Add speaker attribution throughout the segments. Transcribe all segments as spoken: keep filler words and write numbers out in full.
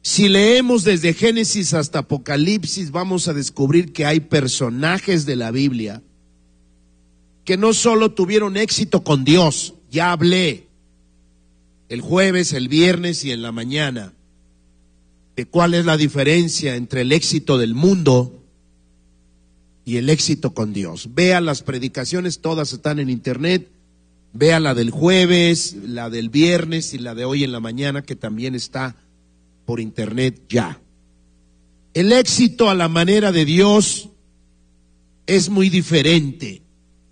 Speaker 1: Si leemos desde Génesis hasta Apocalipsis, vamos a descubrir que hay personajes de la Biblia que no solo tuvieron éxito con Dios, ya hablé el jueves, el viernes y en la mañana de cuál es la diferencia entre el éxito del mundo y el éxito con Dios. Vea las predicaciones, todas están en internet. Vea la del jueves, la del viernes y la de hoy en la mañana, que también está por internet ya. El éxito a la manera de Dios es muy diferente.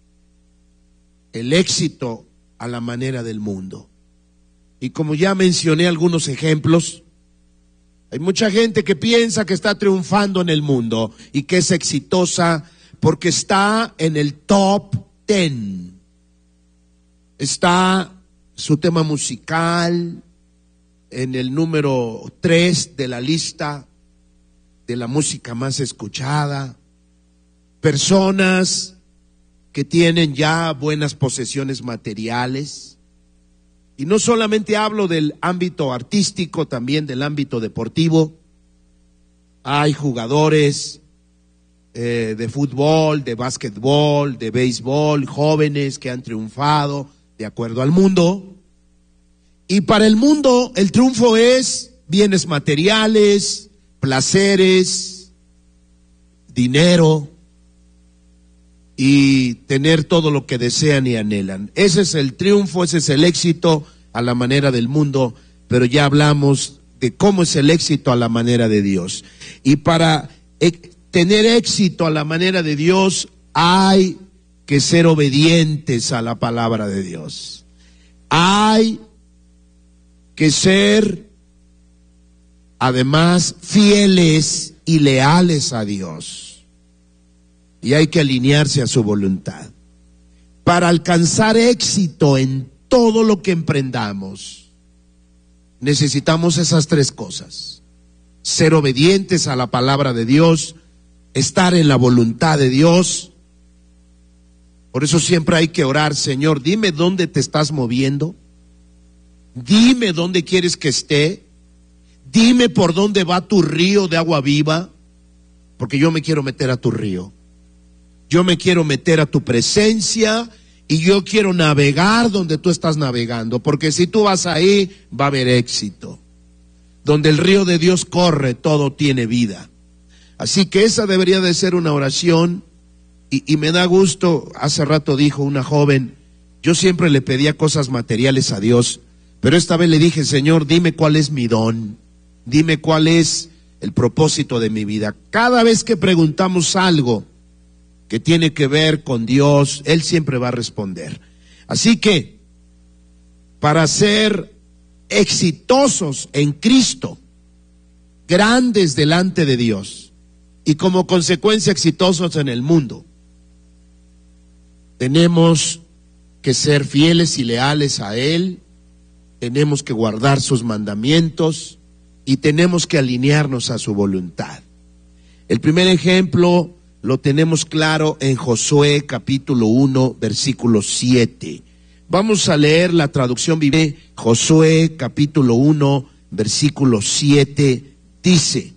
Speaker 1: El éxito a la manera del mundo. Y como ya mencioné algunos ejemplos, hay mucha gente que piensa que está triunfando en el mundo y que es exitosa porque está en el top ten. Está su tema musical en el número tres de la lista de la música más escuchada. Personas que tienen ya buenas posesiones materiales. Y no solamente hablo del ámbito artístico, también del ámbito deportivo. Hay jugadores eh, de fútbol, de básquetbol, de béisbol, jóvenes que han triunfado de acuerdo al mundo. Y para el mundo el triunfo es bienes materiales, placeres, dinero y tener todo lo que desean y anhelan. Ese es el triunfo, ese es el éxito a la manera del mundo, pero ya hablamos de cómo es el éxito a la manera de Dios. Y para e- tener éxito a la manera de Dios hay que ser obedientes a la palabra de Dios. Hay que ser además fieles y leales a Dios. Y hay que alinearse a su voluntad. Para alcanzar éxito en todo lo que emprendamos, necesitamos esas tres cosas: ser obedientes a la palabra de Dios, estar en la voluntad de Dios. Por eso siempre hay que orar: Señor, dime dónde te estás moviendo, dime dónde quieres que esté, dime por dónde va tu río de agua viva, porque yo me quiero meter a tu río. Yo me quiero meter a tu presencia y yo quiero navegar donde tú estás navegando, porque si tú vas ahí va a haber éxito. Donde el río de Dios corre, todo tiene vida. Así que esa debería de ser una oración. Y, y me da gusto, hace rato dijo una joven, yo siempre le pedía cosas materiales a Dios, pero esta vez le dije: Señor, dime cuál es mi don, dime cuál es el propósito de mi vida. Cada vez que preguntamos algo que tiene que ver con Dios, Él siempre va a responder. Así que, para ser exitosos en Cristo, grandes delante de Dios, y como consecuencia exitosos en el mundo, tenemos que ser fieles y leales a Él, tenemos que guardar sus mandamientos y tenemos que alinearnos a su voluntad. El primer ejemplo lo tenemos claro en Josué capítulo uno, versículo siete. Vamos a leer la traducción viviente. Josué capítulo uno, versículo siete, dice: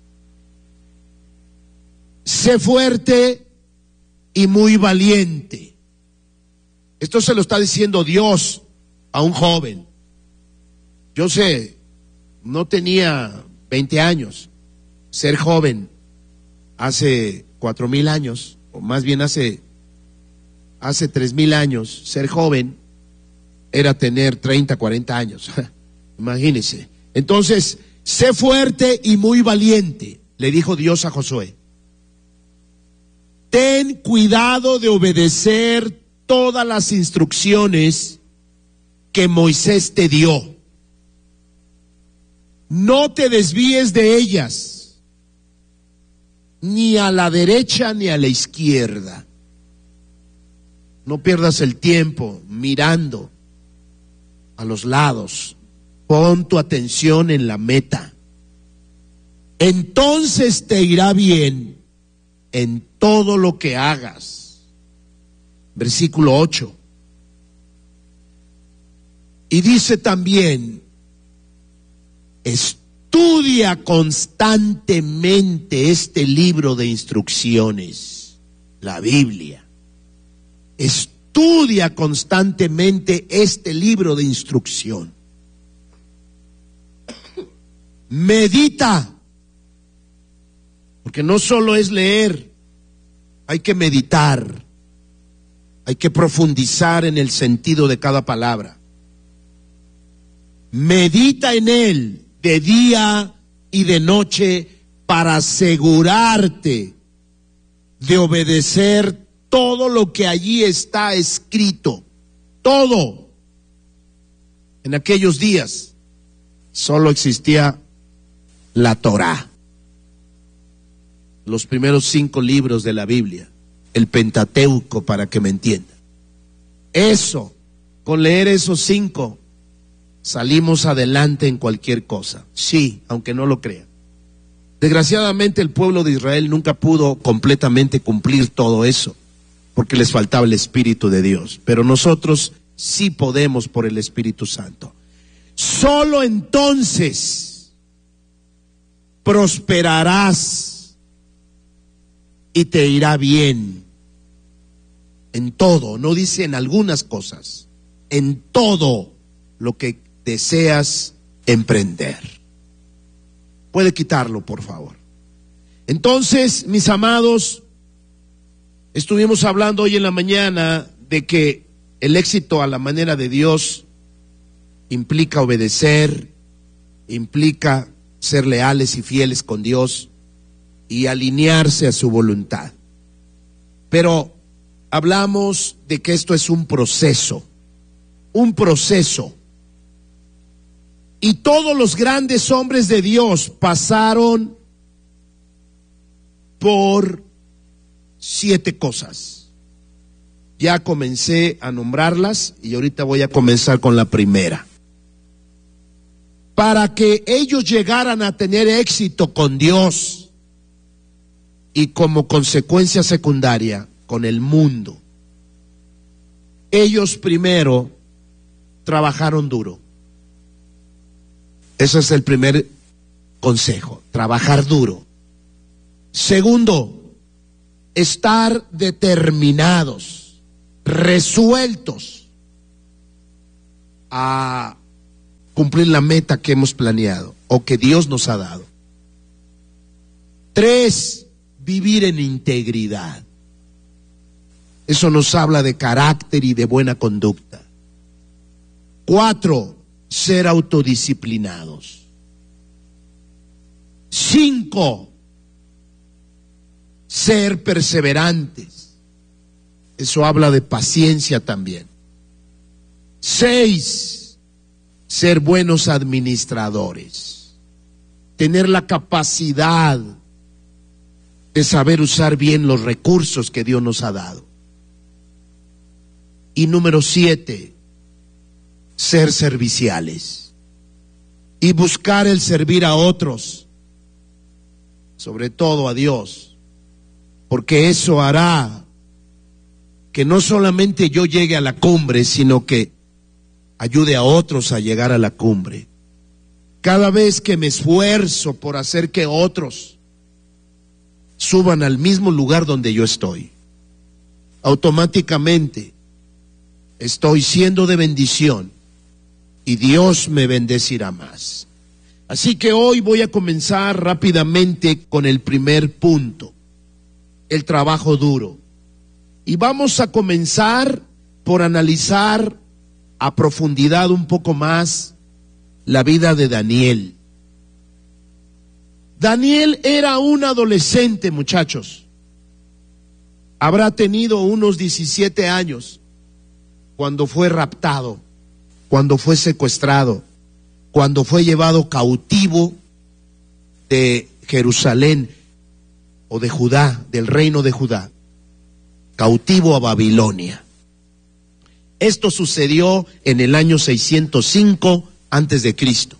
Speaker 1: sé fuerte y muy valiente. Esto se lo está diciendo Dios a un joven. Yo sé, no tenía veinte años. Ser joven hace cuatro mil años, o más bien hace, hace tres mil años, ser joven era tener treinta, cuarenta años. Imagínense. Entonces, sé fuerte y muy valiente, le dijo Dios a Josué. Ten cuidado de obedecer todas las instrucciones que Moisés te dio. No te desvíes de ellas, ni a la derecha ni a la izquierda. No pierdas el tiempo mirando a los lados. Pon tu atención en la meta. Entonces te irá bien en todo lo que hagas. Versículo ocho. Y dice también: estudia constantemente este libro de instrucciones, la Biblia. Estudia constantemente este libro de instrucción. Medita, porque no solo es leer, hay que meditar, hay que profundizar en el sentido de cada palabra. Medita en él de día y de noche para asegurarte de obedecer todo lo que allí está escrito. Todo. En aquellos días solo existía la Torá, los primeros cinco libros de la Biblia, el Pentateuco, para que me entiendan. Eso, con leer esos cinco, salimos adelante en cualquier cosa. Sí, aunque no lo crean. Desgraciadamente el pueblo de Israel nunca pudo completamente cumplir todo eso, porque les faltaba el Espíritu de Dios. Pero nosotros sí podemos por el Espíritu Santo. Solo entonces prosperarás y te irá bien en todo. No dice en algunas cosas, en todo lo que deseas emprender. Puede quitarlo, por favor. Entonces, mis amados, estuvimos hablando hoy en la mañana de que el éxito a la manera de Dios implica obedecer, implica ser leales y fieles con Dios y alinearse a su voluntad. Pero hablamos de que esto es un proceso, un proceso. Y todos los grandes hombres de Dios pasaron por siete cosas. Ya comencé a nombrarlas y ahorita voy a comenzar con la primera. Para que ellos llegaran a tener éxito con Dios y como consecuencia secundaria con el mundo, ellos primero trabajaron duro. Ese es el primer consejo, trabajar duro. Segundo, estar determinados, resueltos a cumplir la meta que hemos planeado o que Dios nos ha dado. Tres, vivir en integridad. Eso nos habla de carácter y de buena conducta. Cuatro, ser autodisciplinados. Cinco, ser perseverantes. Eso habla de paciencia también. Seis, ser buenos administradores. Tener la capacidad de saber usar bien los recursos que Dios nos ha dado. Y número siete, ser serviciales y buscar el servir a otros, sobre todo a Dios, porque eso hará que no solamente yo llegue a la cumbre, sino que ayude a otros a llegar a la cumbre. Cada vez que me esfuerzo por hacer que otros suban al mismo lugar donde yo estoy, automáticamente estoy siendo de bendición y Dios me bendecirá más. Así que hoy voy a comenzar rápidamente con el primer punto, el trabajo duro. Y vamos a comenzar por analizar a profundidad un poco más la vida de Daniel. Daniel era un adolescente, muchachos. Habrá tenido unos diecisiete años cuando fue raptado, cuando fue secuestrado, cuando fue llevado cautivo de Jerusalén o de Judá, del reino de Judá, cautivo a Babilonia. Esto sucedió en el año seiscientos cinco antes de Cristo.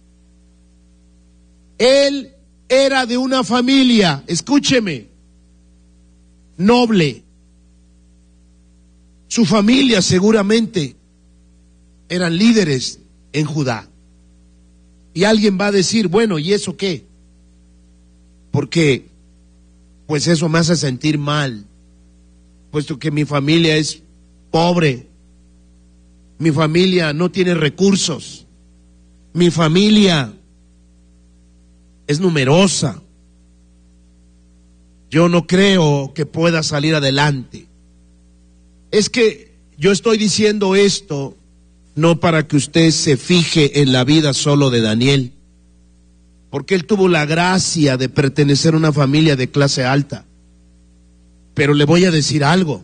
Speaker 1: Él era de una familia, escúcheme, noble. Su familia seguramente eran líderes en Judá. Y alguien va a decir, bueno, ¿y eso qué? Porque, pues eso me hace sentir mal, puesto que mi familia es pobre, mi familia no tiene recursos, mi familia es numerosa, yo no creo que pueda salir adelante. Es que yo estoy diciendo esto no para que usted se fije en la vida solo de Daniel, porque él tuvo la gracia de pertenecer a una familia de clase alta. Pero le voy a decir algo,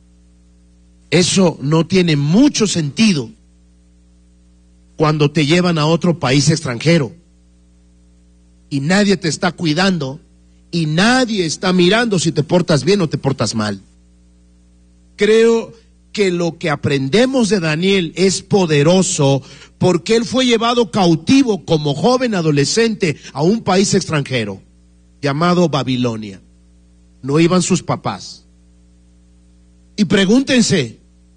Speaker 1: eso no tiene mucho sentido cuando te llevan a otro país extranjero y nadie te está cuidando y nadie está mirando si te portas bien o te portas mal. Creo que lo que aprendemos de Daniel es poderoso porque él fue llevado cautivo como joven adolescente a un país extranjero llamado Babilonia. No iban sus papás. Y pregúntense,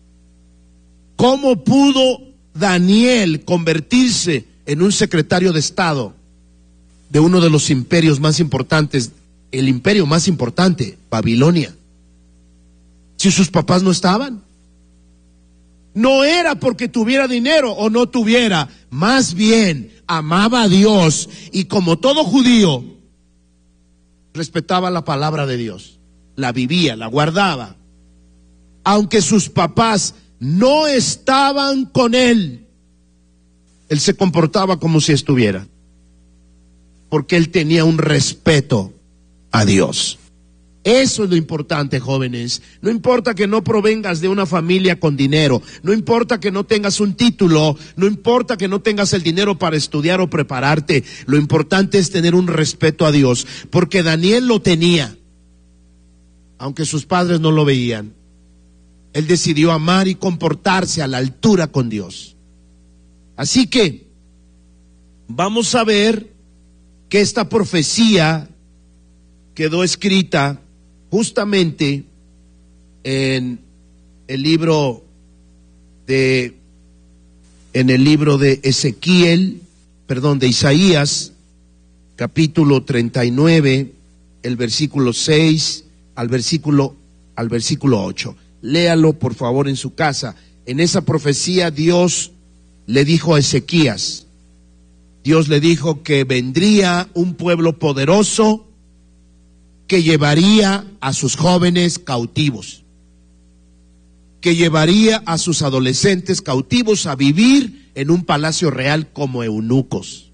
Speaker 1: ¿cómo pudo Daniel convertirse en un secretario de Estado de uno de los imperios más importantes, el imperio más importante, Babilonia, si sus papás no estaban? No era porque tuviera dinero o no tuviera, más bien amaba a Dios y como todo judío, respetaba la palabra de Dios, la vivía, la guardaba. Aunque sus papás no estaban con él, él se comportaba como si estuviera, porque él tenía un respeto a Dios. Eso es lo importante, jóvenes. No importa que no provengas de una familia con dinero, no importa que no tengas un título, no importa que no tengas el dinero para estudiar o prepararte, lo importante es tener un respeto a Dios, porque Daniel lo tenía, aunque sus padres no lo veían. Él decidió amar y comportarse a la altura con Dios. Así que vamos a ver que esta profecía quedó escrita justamente en el libro de en el libro de Ezequiel, perdón, de Isaías, capítulo treinta y nueve, el versículo seis al versículo al versículo ocho. Léalo por favor en su casa. En esa profecía Dios le dijo a Ezequías, Dios le dijo que vendría un pueblo poderoso que llevaría a sus jóvenes cautivos, que llevaría a sus adolescentes cautivos a vivir en un palacio real como eunucos.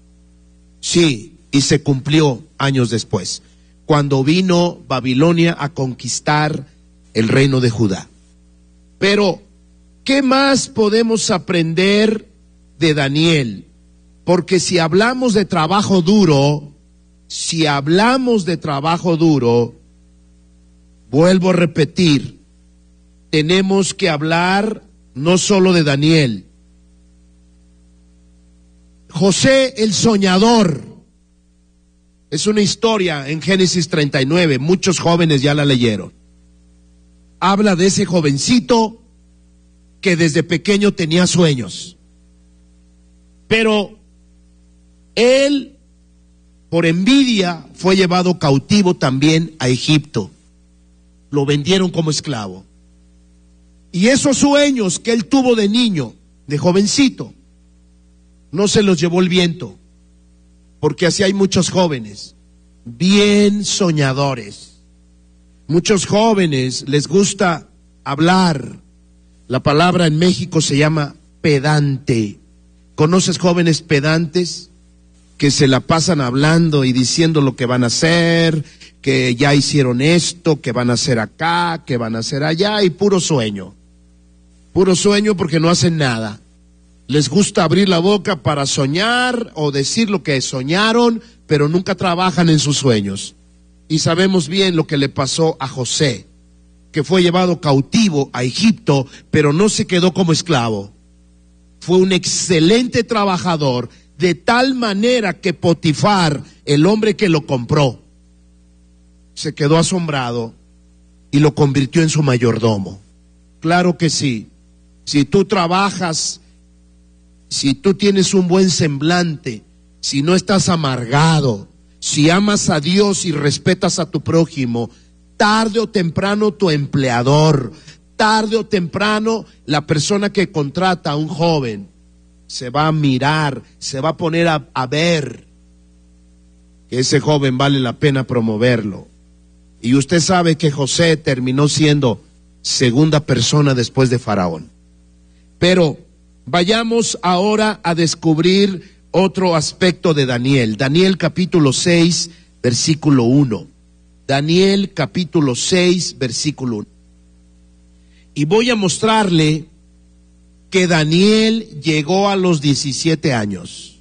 Speaker 1: Sí, y se cumplió años después, cuando vino Babilonia a conquistar el reino de Judá. Pero, ¿qué más podemos aprender de Daniel? Porque si hablamos de trabajo duro, si hablamos de trabajo duro, vuelvo a repetir, tenemos que hablar no solo de Daniel. José el soñador, es una historia en Génesis treinta y nueve, muchos jóvenes ya la leyeron. Habla de ese jovencito que desde pequeño tenía sueños, pero él, por envidia, fue llevado cautivo también a Egipto. Lo vendieron como esclavo. Y esos sueños que él tuvo de niño, de jovencito, no se los llevó el viento, porque así hay muchos jóvenes, bien soñadores. Muchos jóvenes les gusta hablar. La palabra en México se llama pedante. ¿Conoces jóvenes pedantes que se la pasan hablando y diciendo lo que van a hacer, que ya hicieron esto, que van a hacer acá, que van a hacer allá, y puro sueño? Puro sueño porque no hacen nada. Les gusta abrir la boca para soñar o decir lo que soñaron, pero nunca trabajan en sus sueños. Y sabemos bien lo que le pasó a José, que fue llevado cautivo a Egipto, pero no se quedó como esclavo. Fue un excelente trabajador, de tal manera que Potifar, el hombre que lo compró, se quedó asombrado y lo convirtió en su mayordomo. Claro que sí. Si tú trabajas, si tú tienes un buen semblante, si no estás amargado, si amas a Dios y respetas a tu prójimo, tarde o temprano tu empleador, tarde o temprano la persona que contrata a un joven se va a mirar, se va a poner a, a ver que ese joven vale la pena promoverlo. Y usted sabe que José terminó siendo segunda persona después de Faraón. Pero vayamos ahora a descubrir otro aspecto de Daniel. Daniel capítulo seis, versículo uno. Daniel capítulo seis, versículo uno. Y voy a mostrarle que Daniel llegó a los diecisiete años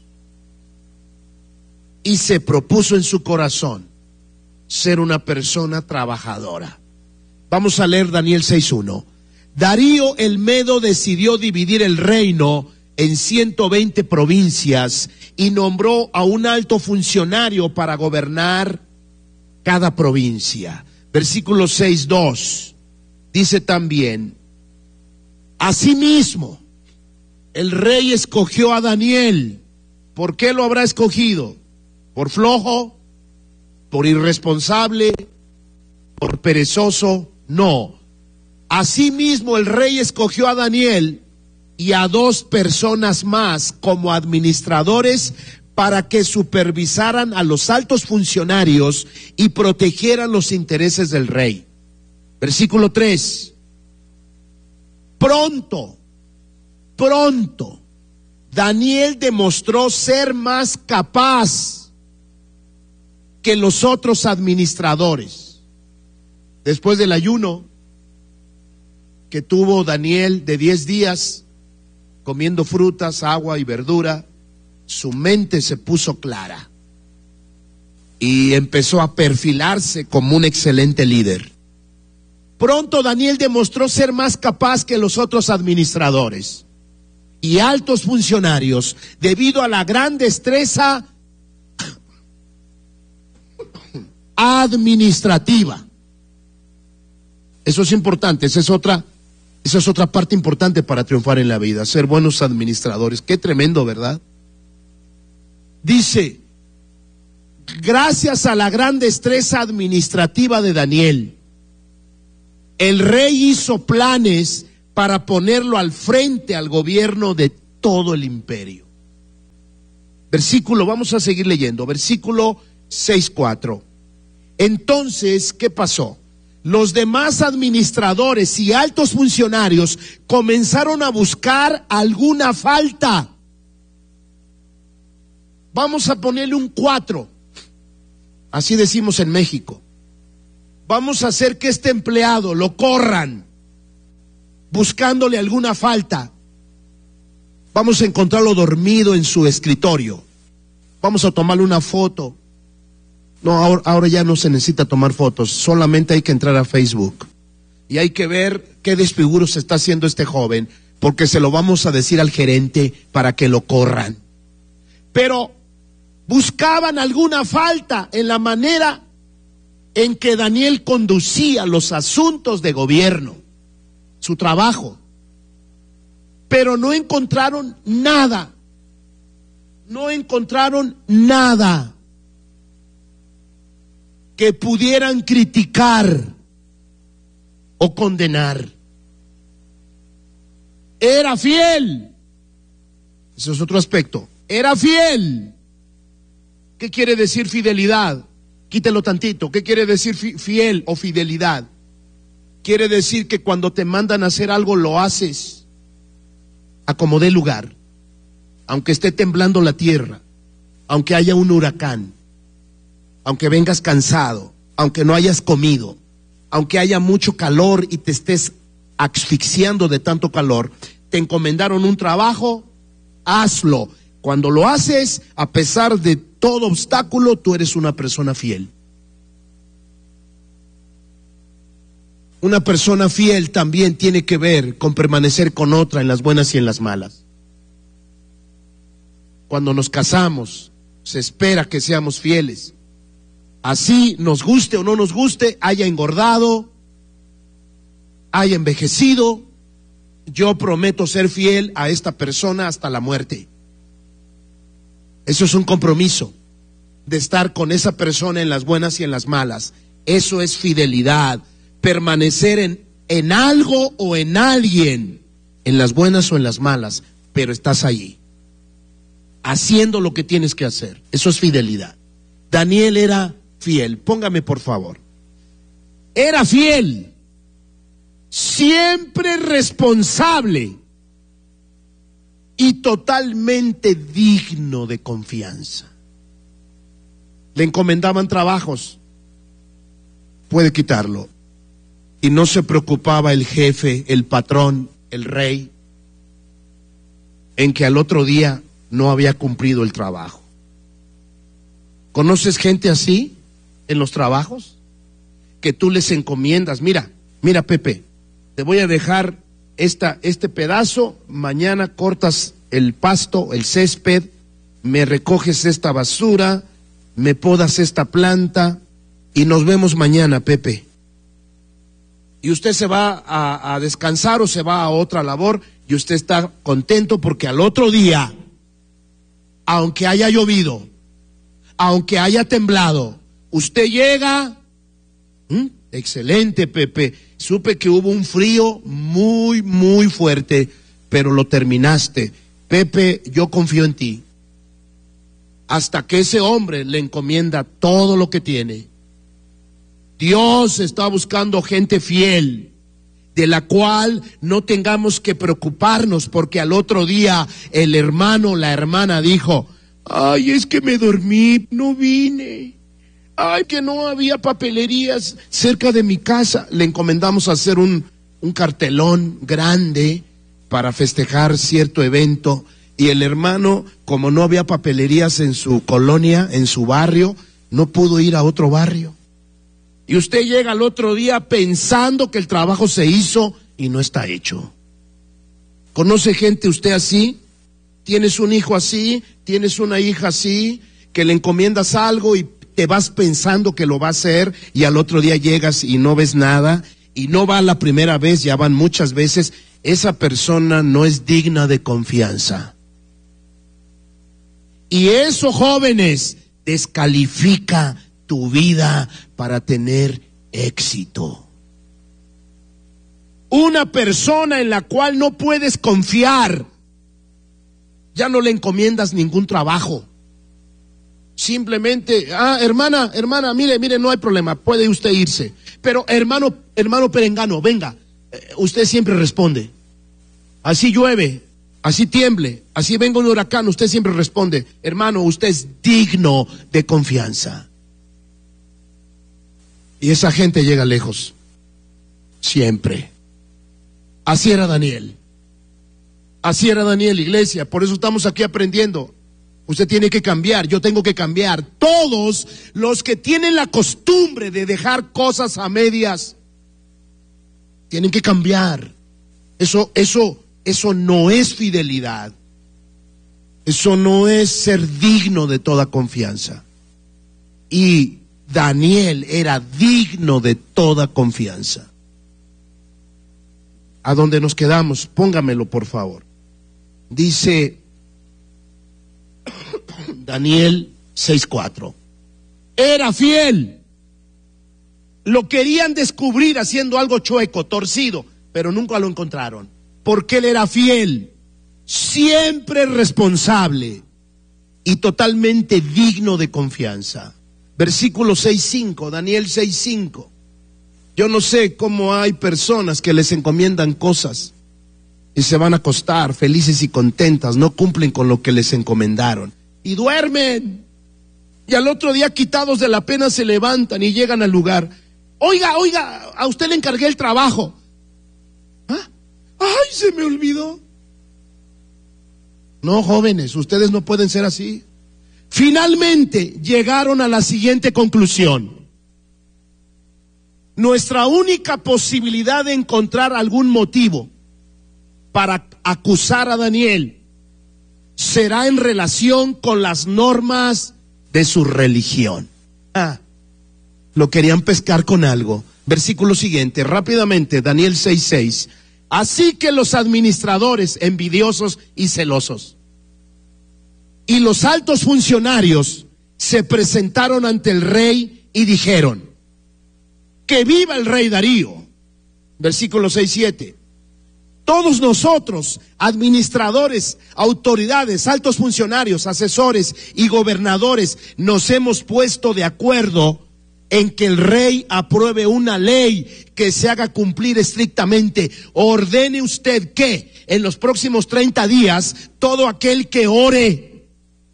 Speaker 1: y se propuso en su corazón ser una persona trabajadora. Vamos a leer Daniel seis uno. Darío el Medo decidió dividir el reino en ciento veinte provincias y nombró a un alto funcionario para gobernar cada provincia. Versículo seis dos dice también: asimismo, el rey escogió a Daniel. ¿Por qué lo habrá escogido? ¿Por flojo? ¿Por irresponsable? ¿Por perezoso? No. Asimismo, el rey escogió a Daniel y a dos personas más como administradores para que supervisaran a los altos funcionarios y protegieran los intereses del rey. Versículo tres. Pronto, pronto, Daniel demostró ser más capaz que los otros administradores. Después del ayuno que tuvo Daniel de diez días, comiendo frutas, agua y verdura, su mente se puso clara y empezó a perfilarse como un excelente líder. Pronto Daniel demostró ser más capaz que los otros administradores y altos funcionarios debido a la gran destreza administrativa. Eso es importante, esa es otra, esa es otra parte importante para triunfar en la vida, ser buenos administradores. Qué tremendo, ¿verdad? Dice, gracias a la gran destreza administrativa de Daniel, el rey hizo planes para ponerlo al frente al gobierno de todo el imperio. Versículo, vamos a seguir leyendo, versículo seis cuatro. Entonces, ¿qué pasó? Los demás administradores y altos funcionarios comenzaron a buscar alguna falta. Vamos a ponerle un cuatro, así decimos en México. Vamos a hacer que este empleado lo corran, buscándole alguna falta. Vamos a encontrarlo dormido en su escritorio. Vamos a tomarle una foto. No, ahora, ahora ya no se necesita tomar fotos, solamente hay que entrar a Facebook. Y hay que ver qué desfiguro se está haciendo este joven, porque se lo vamos a decir al gerente para que lo corran. Pero buscaban alguna falta en la manera en que Daniel conducía los asuntos de gobierno, su trabajo. Pero no encontraron nada, no encontraron nada que pudieran criticar o condenar. Era fiel. Ese es otro aspecto. Era fiel. ¿Qué quiere decir fidelidad? Quítelo tantito. ¿Qué quiere decir fi- fiel o fidelidad? Quiere decir que cuando te mandan a hacer algo lo haces a como dé lugar, aunque esté temblando la tierra, aunque haya un huracán, aunque vengas cansado, aunque no hayas comido, aunque haya mucho calor y te estés asfixiando de tanto calor, te encomendaron un trabajo, hazlo. Cuando lo haces, a pesar de todo obstáculo, tú eres una persona fiel. Una persona fiel también tiene que ver con permanecer con otra en las buenas y en las malas. Cuando nos casamos, se espera que seamos fieles. Así, nos guste o no nos guste, haya engordado, haya envejecido, yo prometo ser fiel a esta persona hasta la muerte. Eso es un compromiso de estar con esa persona en las buenas y en las malas. Eso es fidelidad, permanecer en, en algo o en alguien, en las buenas o en las malas, pero estás allí, haciendo lo que tienes que hacer. Eso es fidelidad. Daniel era fiel. Póngame por favor. Era fiel, siempre responsable y totalmente digno de confianza. Le encomendaban trabajos, puede quitarlo. Y no se preocupaba el jefe, el patrón, el rey, en que al otro día no había cumplido el trabajo. ¿Conoces gente así en los trabajos? Que tú les encomiendas, mira, mira Pepe, te voy a dejar esta, este pedazo, mañana cortas el pasto, el césped, me recoges esta basura, me podas esta planta y nos vemos mañana, Pepe. Y usted se va a, a descansar o se va a otra labor y usted está contento porque al otro día, aunque haya llovido, aunque haya temblado, usted llega. ¿Mm? Excelente, Pepe. Supe que hubo un frío muy, muy fuerte, pero lo terminaste. Pepe, yo confío en ti. Hasta que ese hombre le encomienda todo lo que tiene. Dios está buscando gente fiel, de la cual no tengamos que preocuparnos, porque al otro día el hermano, la hermana dijo, ay, es que me dormí, no vine. Ay, que no había papelerías cerca de mi casa. Le encomendamos hacer un, un cartelón grande para festejar cierto evento. Y el hermano, como no había papelerías en su colonia, en su barrio, no pudo ir a otro barrio. Y usted llega al otro día pensando que el trabajo se hizo y no está hecho. ¿Conoce gente usted así? ¿Tienes un hijo así? ¿Tienes una hija así? Que le encomiendas algo y te vas pensando que lo va a hacer y al otro día llegas y no ves nada y no va la primera vez, ya van muchas veces. Esa persona no es digna de confianza. Y eso, jóvenes, descalifica tu vida para tener éxito. Una persona en la cual no puedes confiar, ya no le encomiendas ningún trabajo. Simplemente, ah, hermana, hermana, mire, mire, no hay problema, puede usted irse. Pero hermano, hermano Perengano, venga, eh, usted siempre responde. Así llueve, así tiemble, así venga un huracán, usted siempre responde. Hermano, usted es digno de confianza. Y esa gente llega lejos, siempre. Así era Daniel. Así era Daniel, iglesia, por eso estamos aquí aprendiendo. Usted tiene que cambiar, yo tengo que cambiar. Todos los que tienen la costumbre de dejar cosas a medias, tienen que cambiar. Eso, eso, eso no es fidelidad. Eso no es ser digno de toda confianza. Y Daniel era digno de toda confianza. ¿A dónde nos quedamos? Póngamelo, por favor. Dice Daniel seis cuatro. Era fiel. Lo querían descubrir haciendo algo chueco, torcido, pero nunca lo encontraron. Porque él era fiel, siempre responsable y totalmente digno de confianza. Versículo seis cinco, Daniel seis cinco. Yo no sé cómo hay personas que les encomiendan cosas y se van a acostar felices y contentas, no cumplen con lo que les encomendaron y duermen. Y al otro día, quitados de la pena, se levantan y llegan al lugar. Oiga, oiga, a usted le encargué el trabajo. ¿Ah? Ay, se me olvidó. No, jóvenes, ustedes no pueden ser así. Finalmente llegaron a la siguiente conclusión. Nuestra única posibilidad de encontrar algún motivo para acusar a Daniel será en relación con las normas de su religión. Ah, lo querían pescar con algo. Versículo siguiente, rápidamente, Daniel seis seis. Así que los administradores envidiosos y celosos. Y los altos funcionarios se presentaron ante el rey y dijeron: que viva el rey Darío. Versículo seis, siete. Todos nosotros, administradores, autoridades, altos funcionarios, asesores y gobernadores, nos hemos puesto de acuerdo en que el rey apruebe una ley que se haga cumplir estrictamente. Ordene usted que en los próximos treinta días, todo aquel que ore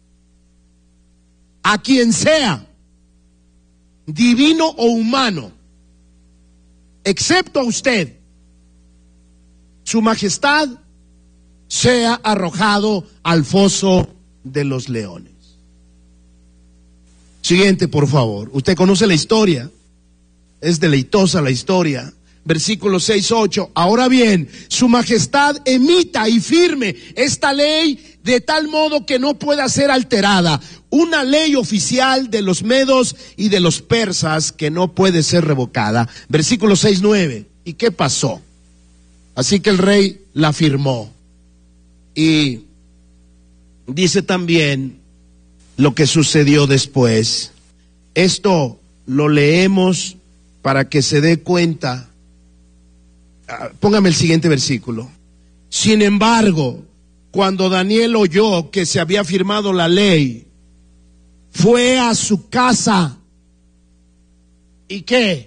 Speaker 1: a quien sea, divino o humano, excepto a usted, su majestad, sea arrojado al foso de los leones. Siguiente, por favor. Usted conoce la historia. Es deleitosa la historia. Versículo seis, ocho. Ahora bien, su majestad emita y firme esta ley de tal modo que no pueda ser alterada. Una ley oficial de los medos y de los persas que no puede ser revocada. Versículo seis, nueve. ¿Y qué pasó? Así que el rey la firmó. Y dice también lo que sucedió después. Esto lo leemos para que se dé cuenta. Póngame el siguiente versículo. Sin embargo, cuando Daniel oyó que se había firmado la ley, fue a su casa. ¿Y qué?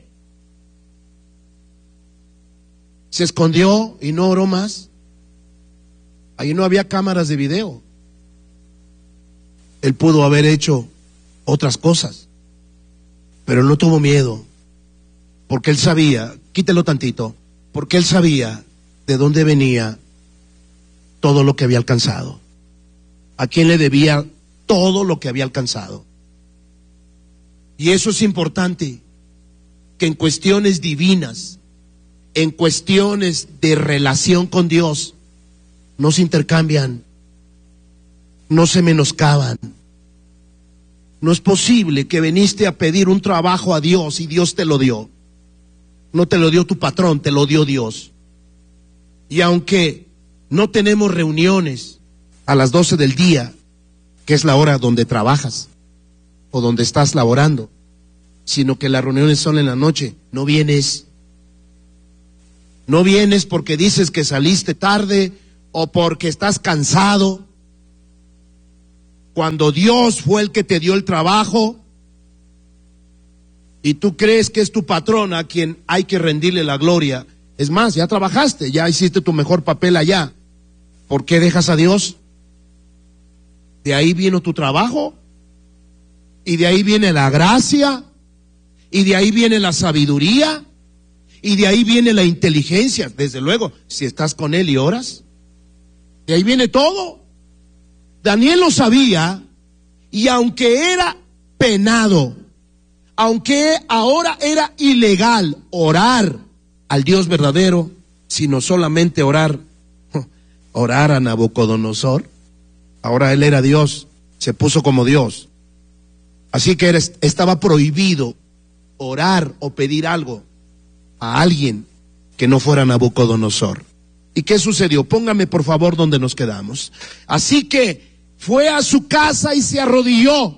Speaker 1: Se escondió y no oró más. Ahí no había cámaras de video. Él pudo haber hecho otras cosas, pero no tuvo miedo, porque él sabía, quítelo tantito, porque él sabía de dónde venía todo lo que había alcanzado, a quién le debía todo lo que había alcanzado. Y eso es importante, que en cuestiones divinas, en cuestiones de relación con Dios, no se intercambian, no se menoscaban. No es posible que viniste a pedir un trabajo a Dios y Dios te lo dio. No te lo dio tu patrón, te lo dio Dios. Y aunque no tenemos reuniones a las doce del día, que es la hora donde trabajas o donde estás laborando, sino que las reuniones son en la noche, no vienes. No vienes porque dices que saliste tarde o porque estás cansado. Cuando Dios fue el que te dio el trabajo y tú crees que es tu patrón a quien hay que rendirle la gloria. Es más, ya trabajaste, ya hiciste tu mejor papel allá. ¿Por qué dejas a Dios? De ahí vino tu trabajo y de ahí viene la gracia y de ahí viene la sabiduría y de ahí viene la inteligencia. Desde luego, si estás con Él y oras, de ahí viene todo. Daniel lo sabía, y aunque era penado, aunque ahora era ilegal orar al Dios verdadero, sino solamente orar, orar a Nabucodonosor, ahora él era Dios, se puso como Dios. Así que era, estaba prohibido orar o pedir algo a alguien que no fuera Nabucodonosor. ¿Y qué sucedió? Póngame por favor donde nos quedamos. Así que fue a su casa y se arrodilló,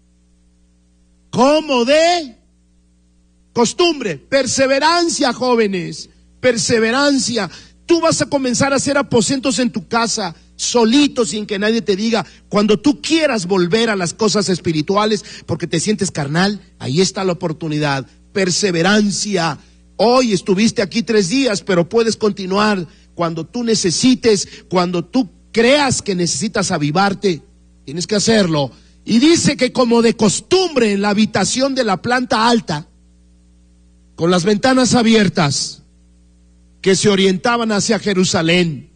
Speaker 1: como de costumbre. Perseverancia, jóvenes, perseverancia. Tú vas a comenzar a hacer aposentos en tu casa, solito, sin que nadie te diga. Cuando tú quieras volver a las cosas espirituales porque te sientes carnal, ahí está la oportunidad. Perseverancia. Hoy estuviste aquí tres días, pero puedes continuar cuando tú necesites, cuando tú creas que necesitas avivarte, tienes que hacerlo. Y dice que como de costumbre en la habitación de la planta alta, con las ventanas abiertas, que se orientaban hacia Jerusalén,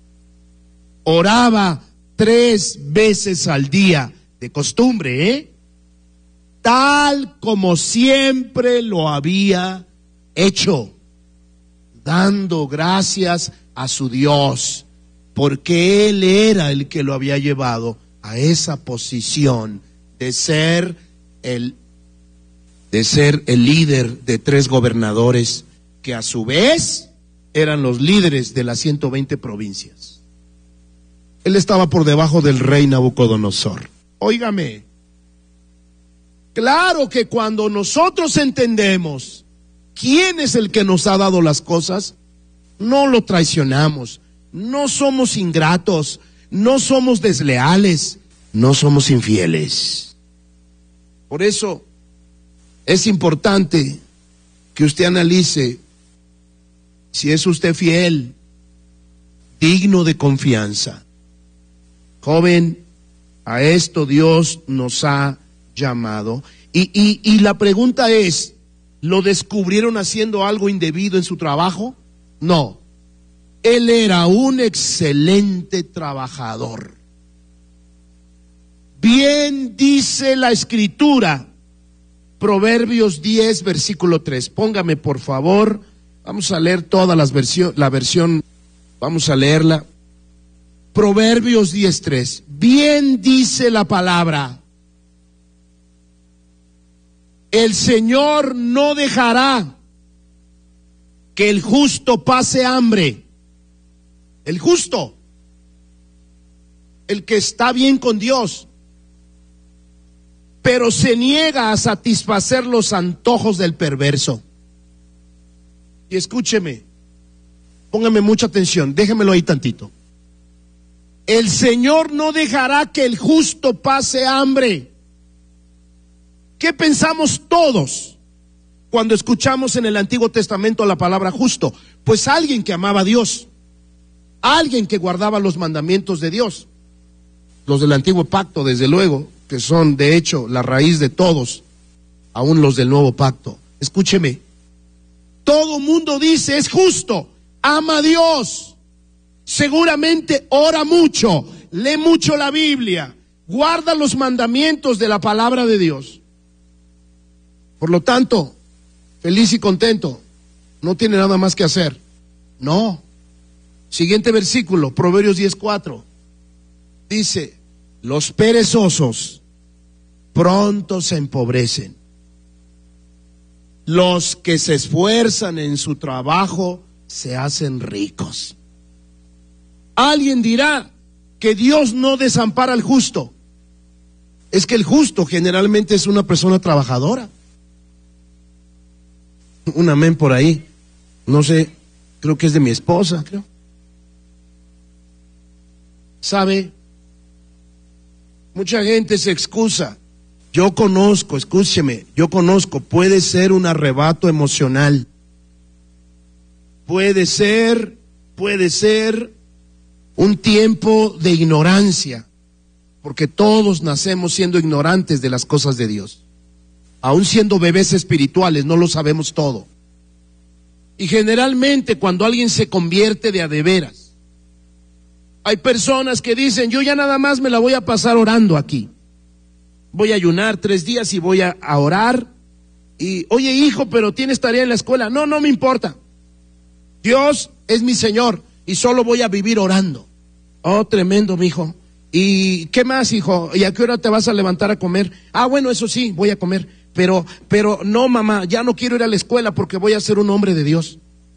Speaker 1: oraba tres veces al día, de costumbre, ¿eh? Tal como siempre lo había hecho, dando gracias a su Dios, porque Él era el que lo había llevado a esa posición de ser el, de ser el líder de tres gobernadores que a su vez eran los líderes de las ciento veinte provincias. Él estaba por debajo del rey Nabucodonosor. Óigame, claro que cuando nosotros entendemos quién es el que nos ha dado las cosas, no lo traicionamos, no somos ingratos, no somos desleales, no somos infieles. Por eso es importante que usted analice si es usted fiel, digno de confianza. Joven, a esto Dios nos ha llamado. Y, y, y la pregunta es, ¿lo descubrieron haciendo algo indebido en su trabajo? No. Él era un excelente trabajador. Bien dice la Escritura, Proverbios diez, versículo tres. Póngame por favor, vamos a leer todas las versiones, la versión, vamos a leerla. Proverbios diez, tres. Bien dice la palabra, el Señor no dejará que el justo pase hambre. El justo, el que está bien con Dios, pero se niega a satisfacer los antojos del perverso. Y escúcheme, póngame mucha atención, déjemelo ahí tantito. El Señor no dejará que el justo pase hambre. ¿Qué pensamos todos cuando escuchamos en el Antiguo Testamento la palabra justo? Pues alguien que amaba a Dios, alguien que guardaba los mandamientos de Dios. Los del Antiguo Pacto, desde luego, que son de hecho la raíz de todos, aún los del Nuevo Pacto. Escúcheme, todo mundo dice es justo, ama a Dios, seguramente ora mucho, lee mucho la Biblia, guarda los mandamientos de la palabra de Dios. Por lo tanto, feliz y contento, no tiene nada más que hacer. No. Siguiente versículo, Proverbios diez, cuatro. Dice, los perezosos pronto se empobrecen. Los que se esfuerzan en su trabajo se hacen ricos. Alguien dirá que Dios no desampara al justo. Es que el justo generalmente es una persona trabajadora. Un amén por ahí. No sé, creo que es de mi esposa, creo. ¿Sabe? Mucha gente se excusa. Yo conozco, escúcheme, yo conozco, puede ser un arrebato emocional. Puede ser, puede ser un tiempo de ignorancia, porque todos nacemos siendo ignorantes de las cosas de Dios. Aún siendo bebés espirituales, no lo sabemos todo. Y generalmente cuando alguien se convierte de a de veras, hay personas que dicen, yo ya nada más me la voy a pasar orando aquí. Voy a ayunar tres días y voy a, a orar. Y, oye hijo, pero tienes tarea en la escuela. No, no me importa. Dios es mi Señor y solo voy a vivir orando. Oh, tremendo, mijo. ¿Y qué más, hijo? ¿Y a qué hora te vas a levantar a comer? Ah, bueno, eso sí, voy a comer. Pero, pero no, mamá, ya no quiero ir a la escuela porque voy a ser un hombre de Dios.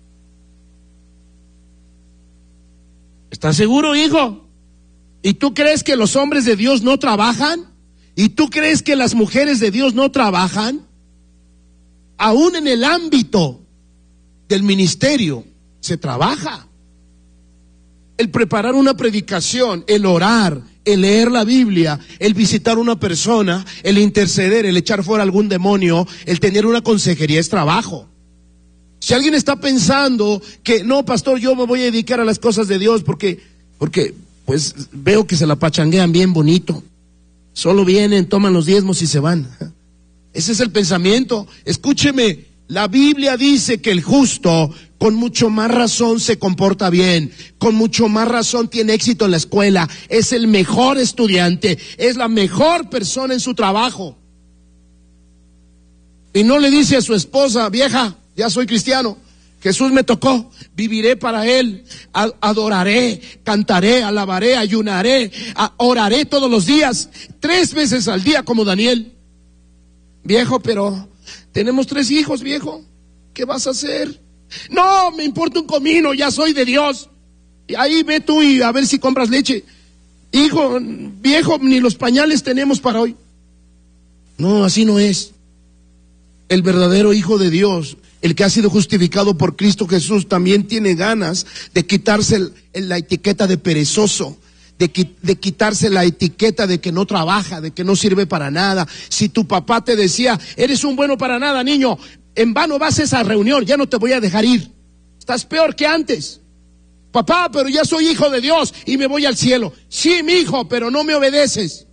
Speaker 1: ¿Estás seguro, hijo? ¿Y tú crees que los hombres de Dios no trabajan? ¿Y tú crees que las mujeres de Dios no trabajan? Aún en el ámbito del ministerio se trabaja. El preparar una predicación, el orar, el leer la Biblia, el visitar una persona, el interceder, el echar fuera algún demonio, el tener una consejería es trabajo. Si alguien está pensando que no, pastor, yo me voy a dedicar a las cosas de Dios porque, porque pues veo que se la pachanguean bien bonito. Solo vienen, toman los diezmos y se van. Ese es el pensamiento. Escúcheme, la Biblia dice que el justo con mucho más razón se comporta bien, con mucho más razón tiene éxito en la escuela, es el mejor estudiante, es la mejor persona en su trabajo. Y no le dice a su esposa, vieja, ya soy cristiano, Jesús me tocó, viviré para Él, adoraré, cantaré, alabaré, ayunaré, oraré todos los días, tres veces al día como Daniel. Viejo, pero tenemos tres hijos, viejo, ¿qué vas a hacer? No, me importa un comino, ya soy de Dios. Y ahí ve tú y a ver si compras leche. hijo, viejo, ni los pañales tenemos para hoy. No, así no es. El verdadero Hijo de Dios, el que ha sido justificado por Cristo Jesús, también tiene ganas de quitarse el, el, la etiqueta de perezoso, de, de quitarse la etiqueta de que no trabaja, de que no sirve para nada. Si tu papá te decía, eres un bueno para nada, niño, en vano vas a esa reunión, ya no te voy a dejar ir. Estás peor que antes. Papá, pero ya soy hijo de Dios y me voy al cielo. Sí, mi hijo, pero no me obedeces.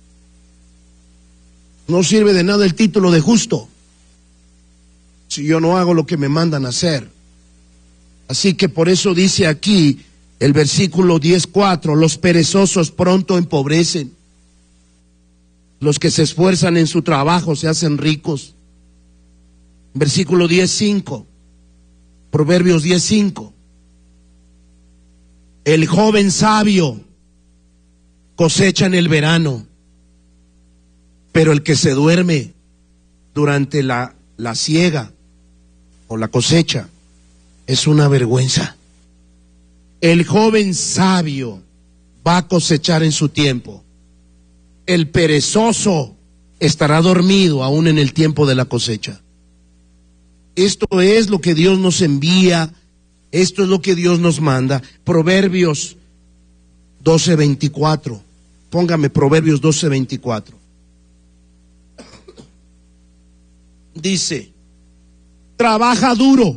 Speaker 1: No sirve de nada el título de justo si yo no hago lo que me mandan a hacer. Así que por eso dice aquí el versículo diez cuatro, los perezosos pronto empobrecen. Los que se esfuerzan en su trabajo se hacen ricos. Versículo diez cinco, Proverbios diez cinco. El joven sabio cosecha en el verano, pero el que se duerme durante la, la siega o la cosecha es una vergüenza. El joven sabio va a cosechar en su tiempo. El perezoso estará dormido aún en el tiempo de la cosecha. Esto es lo que Dios nos envía. Esto es lo que Dios nos manda. Proverbios doce veinticuatro. Póngame Proverbios doce veinticuatro. Dice, trabaja duro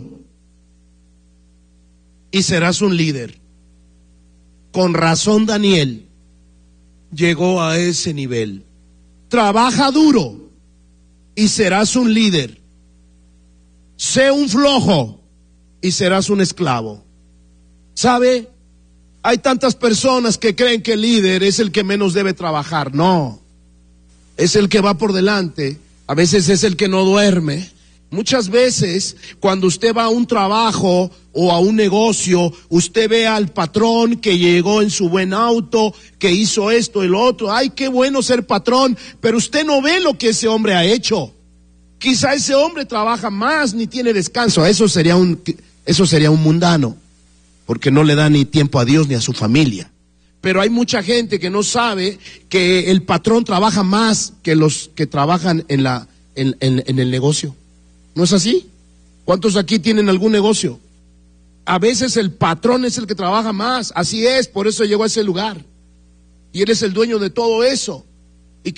Speaker 1: y serás un líder. Con razón Daniel llegó a ese nivel. Trabaja duro y serás un líder. Sé un flojo y serás un esclavo. ¿Sabe? Hay tantas personas que creen que el líder es el que menos debe trabajar. No, es el que va por delante. A veces es el que no duerme. Muchas veces cuando usted va a un trabajo o a un negocio, usted ve al patrón que llegó en su buen auto, que hizo esto y lo otro. Ay, qué bueno ser patrón, pero usted no ve lo que ese hombre ha hecho. Quizá ese hombre trabaja más, ni tiene descanso. Eso sería un, eso sería un mundano, porque no le da ni tiempo a Dios ni a su familia. Pero hay mucha gente que no sabe que el patrón trabaja más que los que trabajan en la, en, en, en el negocio. ¿No es así? ¿Cuántos aquí tienen algún negocio? A veces el patrón es el que trabaja más. Así es, por eso llegó a ese lugar. Y él es el dueño de todo eso.